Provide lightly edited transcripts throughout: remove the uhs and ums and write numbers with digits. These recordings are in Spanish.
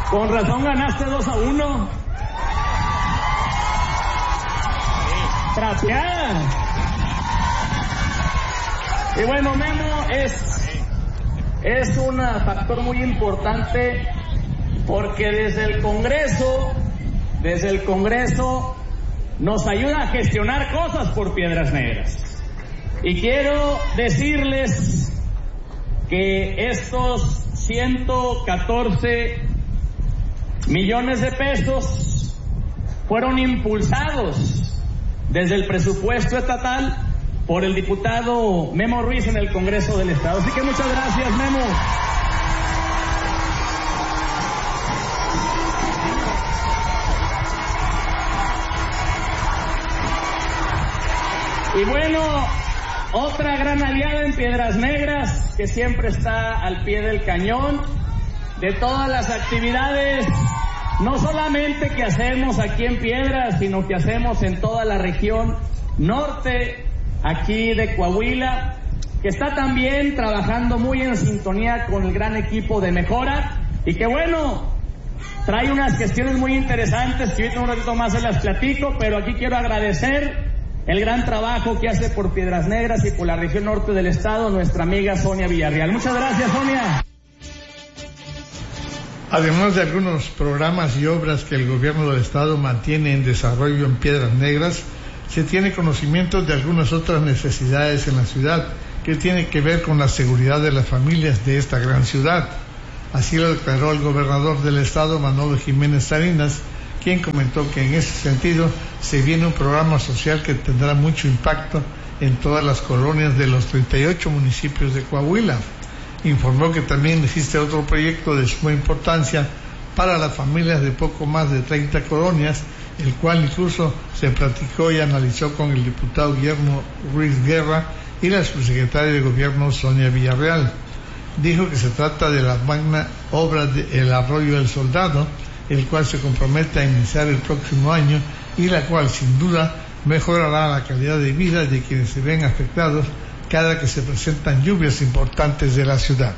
Con razón ganaste 2-1. Trapeada. Y bueno, Memo es un factor muy importante porque desde el Congreso nos ayuda a gestionar cosas por Piedras Negras. Y quiero decirles que estos 114 millones de pesos fueron impulsados desde el presupuesto estatal por el diputado Memo Ruiz en el Congreso del Estado. Así que muchas gracias, Memo. Y bueno, otra gran aliada en Piedras Negras, que siempre está al pie del cañón de todas las actividades, no solamente que hacemos aquí en Piedras, sino que hacemos en toda la región norte, aquí de Coahuila, que está también trabajando muy en sintonía con el gran equipo de Mejora, y que bueno, trae unas gestiones muy interesantes, que ahorita un ratito más se las platico, pero aquí quiero agradecer el gran trabajo que hace por Piedras Negras y por la región norte del estado nuestra amiga Sonia Villarreal. Muchas gracias, Sonia. Además de algunos programas y obras que el gobierno del estado mantiene en desarrollo en Piedras Negras, se tiene conocimiento de algunas otras necesidades en la ciudad que tiene que ver con la seguridad de las familias de esta gran ciudad. Así lo declaró el gobernador del estado, Manolo Jiménez Salinas, quien comentó que en ese sentido se viene un programa social que tendrá mucho impacto en todas las colonias de los 38 municipios de Coahuila. Informó que también existe otro proyecto de suma importancia para las familias de poco más de 30 colonias, el cual incluso se platicó y analizó con el diputado Guillermo Ruiz Guerra y la subsecretaria de Gobierno Sonia Villarreal. Dijo que se trata de la magna obra de El Arroyo del Soldado, el cual se compromete a iniciar el próximo año y la cual sin duda mejorará la calidad de vida de quienes se ven afectados cada que se presentan lluvias importantes de la ciudad.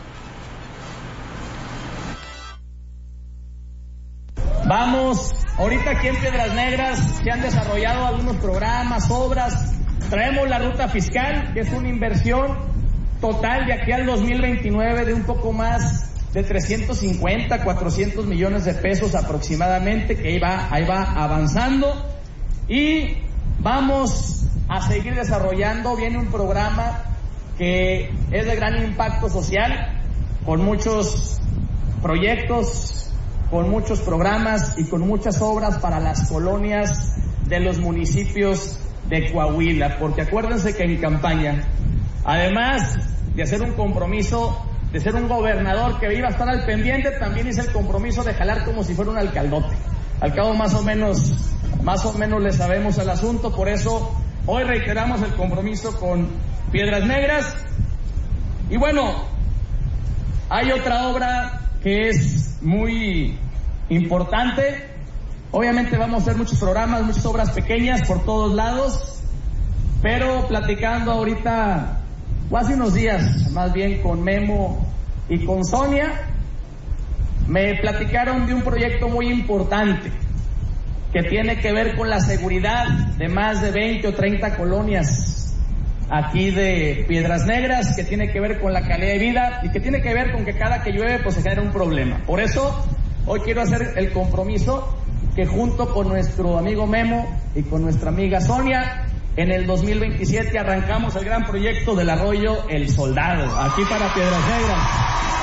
Vamos, ahorita aquí en Piedras Negras se han desarrollado algunos programas, obras. Traemos la ruta fiscal, que es una inversión total de aquí al 2029 de un poco más de 350, 400 millones de pesos aproximadamente, que ahí va avanzando, y vamos a seguir desarrollando. Viene un programa que es de gran impacto social, con muchos proyectos, con muchos programas y con muchas obras para las colonias de los municipios de Coahuila, porque acuérdense que en campaña, además de hacer un compromiso de ser un gobernador que iba a estar al pendiente, también hice el compromiso de jalar como si fuera un alcaldote. Al cabo más o menos le sabemos el asunto, por eso hoy reiteramos el compromiso con Piedras Negras. Y bueno, hay otra obra que es muy importante. Obviamente vamos a hacer muchos programas, muchas obras pequeñas por todos lados, pero platicando ahorita, o hace unos días más bien, con Memo y con Sonia, me platicaron de un proyecto muy importante que tiene que ver con la seguridad de más de 20 o 30 colonias aquí de Piedras Negras, que tiene que ver con la calidad de vida y que tiene que ver con que cada que llueve pues se genera un problema. Por eso hoy quiero hacer el compromiso que junto con nuestro amigo Memo y con nuestra amiga Sonia, en el 2027 arrancamos el gran proyecto del Arroyo El Soldado, aquí para Piedras Negras.